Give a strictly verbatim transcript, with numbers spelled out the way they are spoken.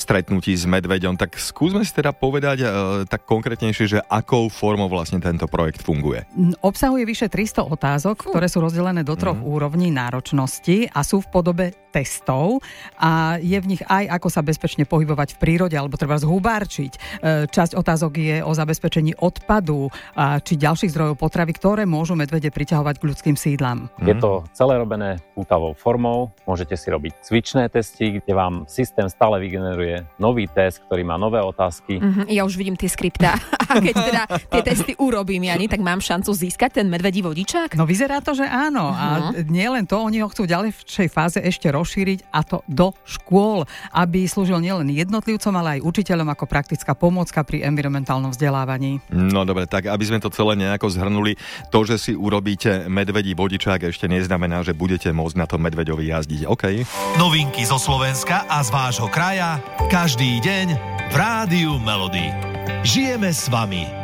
stretnutí s medveďom, tak skúsme si teda povedať e, tak konkrétnejšie, že akou formou vlastne tento projekt funguje. Obsahuje vyše tristo otázok, ktoré sú rozdelené do troch mm. úrovní náročnosti a sú v podobe testov a je v nich aj ako sa bezpečne pohybovať v prírode alebo treba zhubárčiť. Časť otázok je o zabezpečení odpadu či ďalších zdrojov potravy, ktoré môžu medvede priťahovať k ľudským sídlam. Je to celé robené pútavou formou. Môžete si robiť cvičné testy, kde vám systém stále vygeneruje nový test, ktorý má nové otázky. Mm-hmm, ja už vidím tie skriptá. A keď teda tie testy urobím, Jani, tak mám šancu získať ten medvedí vodičák? No vyzerá to, že áno. Uh-huh. A nie len to, oni ho chcú v ďalšej fáze ešte rozšíriť a to do škôl, aby slúžil nielen jednotlivcom, ale aj učiteľom ako praktická pomôcka pri environmentálnom vzdelávaní. No dobre, tak aby sme to celé nejako zhrnuli, to, že si urobíte medvedí vodičák, ešte neznamená, že budete môcť na tom medveďovi jazdiť. OK? Novinky zo Slovenska a z vášho kraja každý deň v Rádiu Melody. Žijeme s vami.